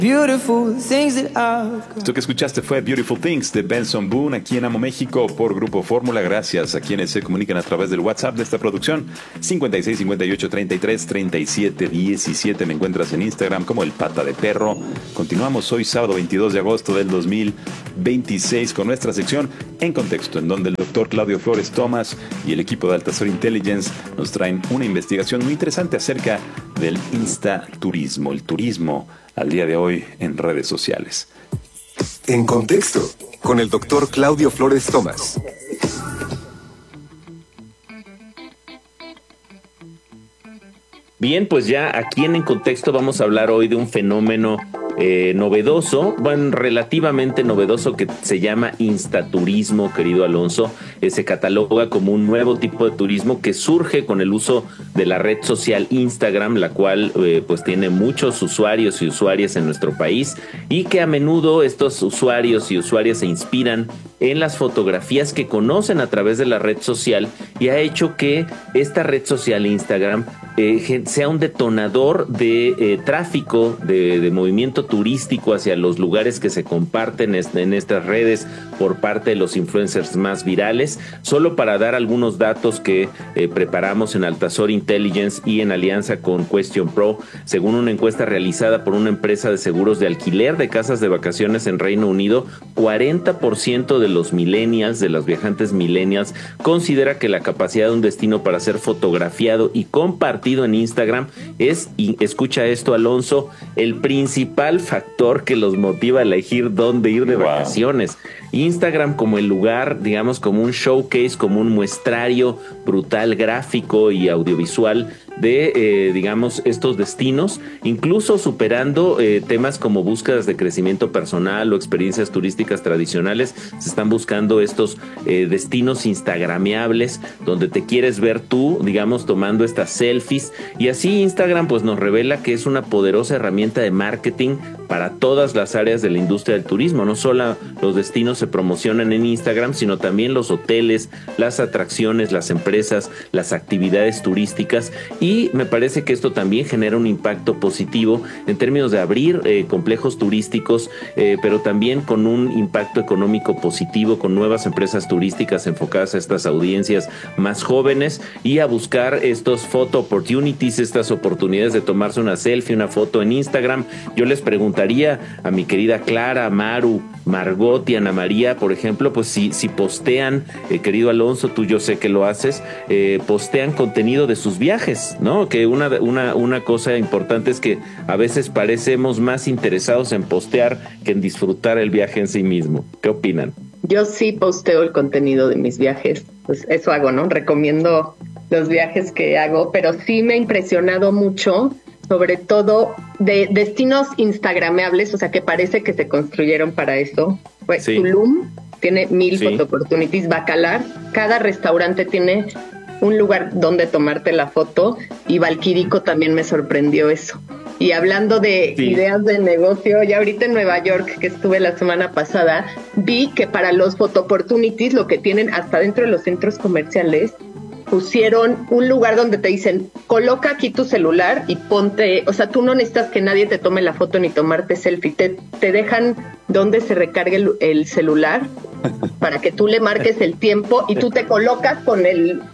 Beautiful things that I've got. Esto que escuchaste fue Beautiful Things de Benson Boone aquí en Amo México por Grupo Fórmula. Gracias a quienes se comunican a través del WhatsApp de esta producción 56 58 33 37 17. Me encuentras en Instagram como El Pata de Perro. Continuamos hoy sábado 22 de agosto del 2026 con nuestra sección En Contexto, en donde el doctor Claudio Flores Tomás y el equipo de Altazor Intelligence nos traen una investigación muy interesante acerca del instaturismo, el turismo al día de hoy en redes sociales. En Contexto, con el doctor Claudio Flores Tomás. Bien, pues ya aquí en Contexto vamos a hablar hoy de un fenómeno novedoso, bueno, relativamente novedoso, que se llama instaturismo, querido Alonso. Se cataloga como un nuevo tipo de turismo que surge con el uso de la red social Instagram, la cual pues tiene muchos usuarios y usuarias en nuestro país, y que a menudo estos usuarios y usuarias se inspiran en las fotografías que conocen a través de la red social, y ha hecho que esta red social Instagram sea un detonador de tráfico, de movimiento turístico hacia los lugares que se comparten en estas redes por parte de los influencers más virales. Solo para dar algunos datos que preparamos en Altazor Intelligence y en alianza con Question Pro, según una encuesta realizada por una empresa de seguros de alquiler de casas de vacaciones en Reino Unido, 40% de los millennials, de los viajantes millennials, considera que la capacidad de un destino para ser fotografiado y compartido en Instagram es, y escucha esto, Alonso, el principal factor que los motiva a elegir dónde ir de vacaciones. Instagram como el lugar, digamos, como un showcase, como un muestrario brutal, gráfico y audiovisual de, digamos, estos destinos, incluso superando temas como búsquedas de crecimiento personal o experiencias turísticas tradicionales. Se están buscando estos destinos instagrameables donde te quieres ver tú, digamos, tomando estas selfies, y así Instagram pues nos revela que es una poderosa herramienta de marketing para todas las áreas de la industria del turismo. No solo los destinos se promocionan en Instagram, sino también los hoteles, las atracciones, las empresas, las actividades turísticas, y me parece que esto también genera un impacto positivo en términos de abrir complejos turísticos, pero también con un impacto económico positivo, con nuevas empresas turísticas enfocadas a estas audiencias más jóvenes y a buscar estos photo opportunities, estas oportunidades de tomarse una selfie, una foto en Instagram. Yo les preguntaría a mi querida Clara, Maru, Margot y Ana María, por ejemplo, pues si postean, querido Alonso, tú yo sé que lo haces, postean contenido de sus viajes, ¿no? Que una cosa importante es que a veces parecemos más interesados en postear que en disfrutar el viaje en sí mismo. ¿Qué opinan? Yo sí posteo el contenido de mis viajes, pues eso hago, ¿no? Recomiendo los viajes que hago, pero sí me ha impresionado mucho, sobre todo de destinos instagrameables, o sea, que parece que se construyeron para eso. Pues sí. Tulum tiene 1000 photo opportunities, Bacalar, cada restaurante tiene un lugar donde tomarte la foto, y Valquirico también me sorprendió eso. Y hablando de ideas de negocio, ya ahorita en Nueva York, que estuve la semana pasada, vi que para los photo opportunities, lo que tienen hasta dentro de los centros comerciales, pusieron un lugar donde te dicen, coloca aquí tu celular y ponte, o sea, tú no necesitas que nadie te tome la foto ni tomarte selfie, te dejan donde se recargue el celular para que tú le marques el tiempo y tú te colocas con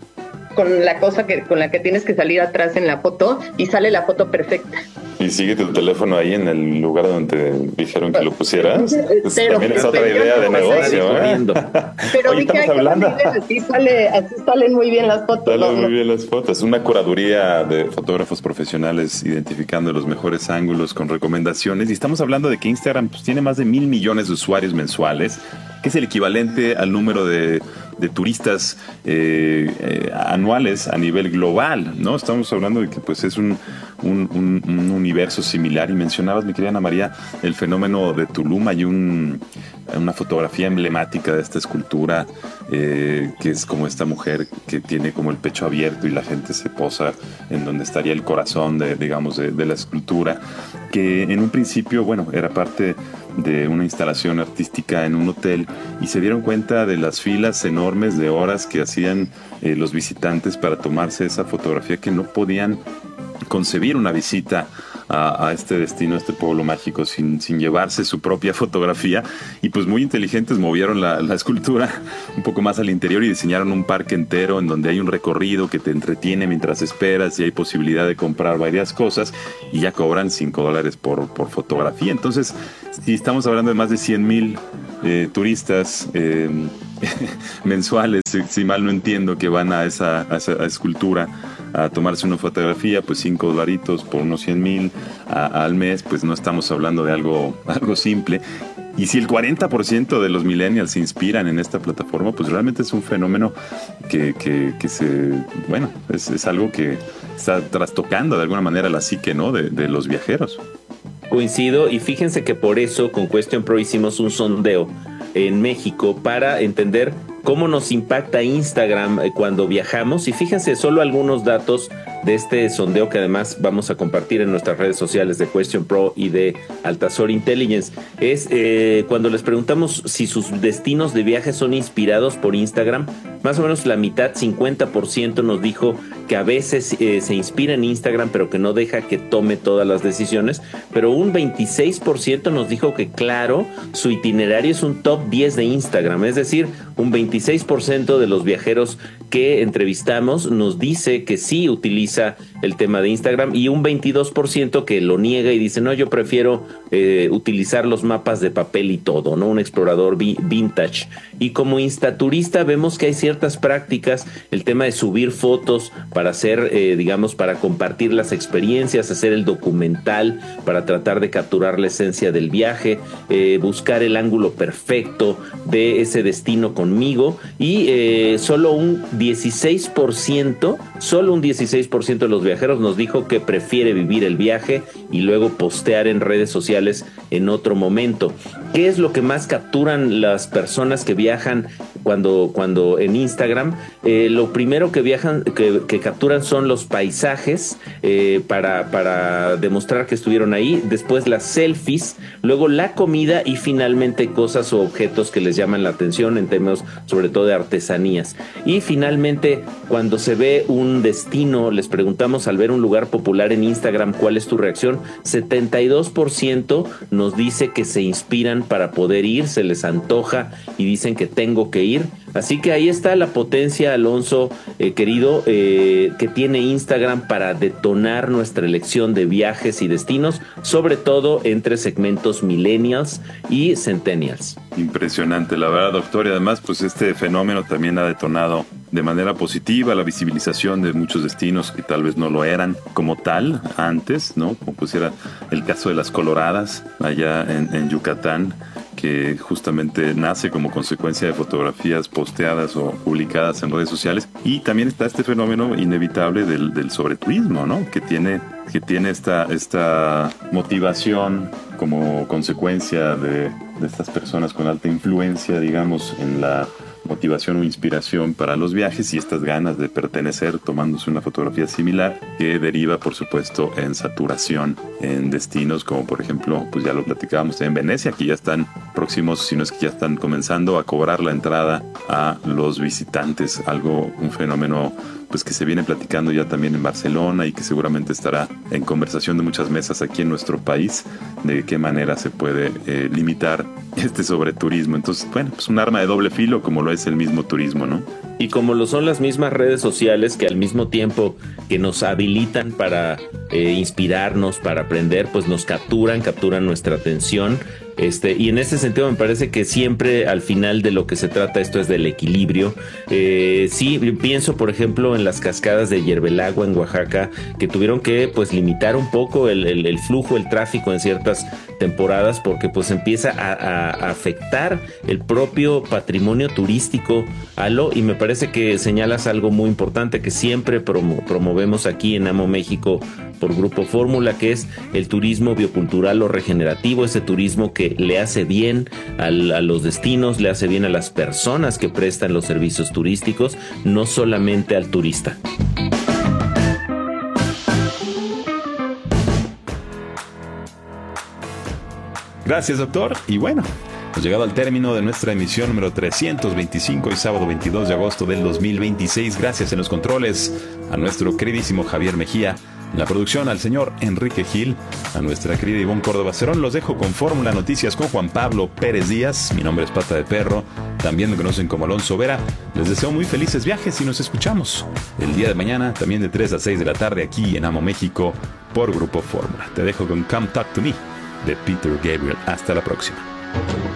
la cosa con la que tienes que salir atrás en la foto y sale la foto perfecta. Y sigue tu teléfono ahí en el lugar donde dijeron que lo pusieras. También es otra idea de negocio, Pero vi que así salen muy bien las fotos. Salen muy bien las fotos. Una curaduría de fotógrafos profesionales identificando los mejores ángulos con recomendaciones. Y estamos hablando de que Instagram pues, tiene más de 1,000 millones de usuarios mensuales, que es el equivalente al número de turistas anuales a nivel global, ¿no? Estamos hablando de que pues es un universo similar. Y mencionabas, mi querida Ana María, el fenómeno de Tulum. Hay una fotografía emblemática de esta escultura que es como esta mujer que tiene como el pecho abierto y la gente se posa en donde estaría el corazón de la escultura, que en un principio, bueno, era parte de una instalación artística en un hotel, y se dieron cuenta de las filas enormes de horas que hacían los visitantes para tomarse esa fotografía, que no podían concebir una visita a este destino, a este pueblo mágico, sin llevarse su propia fotografía. Y pues muy inteligentes movieron la escultura un poco más al interior y diseñaron un parque entero en donde hay un recorrido que te entretiene mientras esperas y hay posibilidad de comprar varias cosas y ya cobran $5 por fotografía. Entonces, si estamos hablando de más de 100,000 turistas mensuales, si mal no entiendo, que van a esa escultura a tomarse una fotografía, pues $5 por unos 100,000 al mes, pues no estamos hablando de algo simple. Y si el 40% de los millennials se inspiran en esta plataforma, pues realmente es un fenómeno que es algo que está trastocando de alguna manera la psique, ¿no?, de los viajeros. Coincido, y fíjense que por eso con Question Pro hicimos un sondeo en México para entender cómo nos impacta Instagram cuando viajamos. Y fíjense solo algunos datos de este sondeo que además vamos a compartir en nuestras redes sociales de Question Pro y de Altazor Intelligence. Es cuando les preguntamos si sus destinos de viaje son inspirados por Instagram, más o menos la mitad, 50%, nos dijo que a veces se inspira en Instagram, pero que no deja que tome todas las decisiones. Pero un 26% nos dijo que, claro, su itinerario es un top 10 de Instagram. Es decir, un 26% de los viajeros que entrevistamos nos dice que sí utiliza el tema de Instagram, y un 22% que lo niega y dice, no, yo prefiero utilizar los mapas de papel y todo, ¿no? Un explorador vintage. Y como instaturista vemos que hay ciertas prácticas, el tema de subir fotos para hacer, para compartir las experiencias, hacer el documental, para tratar de capturar la esencia del viaje, buscar el ángulo perfecto de ese destino conmigo, y solo un 16% de los viajeros nos dijo que prefiere vivir el viaje y luego postear en redes sociales en otro momento. ¿Qué es lo que más capturan las personas que viajan cuando en Instagram? Lo primero que capturan son los paisajes, para demostrar que estuvieron ahí, después las selfies, luego la comida y finalmente cosas o objetos que les llaman la atención en temas sobre todo de artesanías. Y finalmente, cuando se ve un destino, les preguntamos al ver un lugar popular en Instagram, ¿cuál es tu reacción? 72% nos dice que se inspiran para poder ir, se les antoja y dicen que tengo que ir. Así que ahí está la potencia, Alonso, querido, que tiene Instagram para detonar nuestra elección de viajes y destinos, sobre todo entre segmentos millennials y centennials. Impresionante, la verdad, doctor. Y además, pues este fenómeno también ha detonado de manera positiva la visibilización de muchos destinos que tal vez no lo eran como tal antes, ¿no? Como pues era el caso de las Coloradas allá en Yucatán, que justamente nace como consecuencia de fotografías posteadas o publicadas en redes sociales. Y también está este fenómeno inevitable del sobreturismo, ¿no? Que tiene esta motivación como consecuencia de estas personas con alta influencia, digamos, en la motivación o inspiración para los viajes, y estas ganas de pertenecer tomándose una fotografía similar, que deriva por supuesto en saturación en destinos como por ejemplo, pues ya lo platicábamos en Venecia, que ya están próximos, si no es que ya están comenzando a cobrar la entrada a los visitantes, un fenómeno pues que se viene platicando ya también en Barcelona y que seguramente estará en conversación de muchas mesas aquí en nuestro país, de qué manera se puede limitar este sobreturismo. Entonces, bueno, pues un arma de doble filo como lo es el mismo turismo, ¿no? Y como lo son las mismas redes sociales, que al mismo tiempo que nos habilitan para inspirarnos, para aprender, pues nos capturan nuestra atención. Y en ese sentido me parece que siempre al final de lo que se trata esto es del equilibrio. Sí, pienso por ejemplo en las cascadas de Yerbelagua en Oaxaca, que tuvieron que pues limitar un poco el flujo, el tráfico en ciertas temporadas, porque pues empieza a afectar el propio patrimonio turístico, y me parece que señalas algo muy importante que siempre promovemos aquí en Amo México por Grupo Fórmula, que es el turismo biocultural o regenerativo, ese turismo que le hace bien a los destinos, le hace bien a las personas que prestan los servicios turísticos, no solamente al turista. Gracias, doctor. Y bueno, hemos llegado al término de nuestra emisión número 325 y sábado 22 de agosto del 2026. Gracias en los controles a nuestro queridísimo Javier Mejía, En la producción al señor Enrique Gil, a nuestra querida Ivonne Córdoba Cerón. Los dejo con Fórmula Noticias con Juan Pablo Pérez Díaz. Mi nombre es Pata de Perro, también me conocen como Alonso Vera. Les deseo muy felices viajes y nos escuchamos el día de mañana, también de 3 a 6 de la tarde aquí en Amo México por Grupo Fórmula. Te dejo con Come Talk to Me de Peter Gabriel. Hasta la próxima.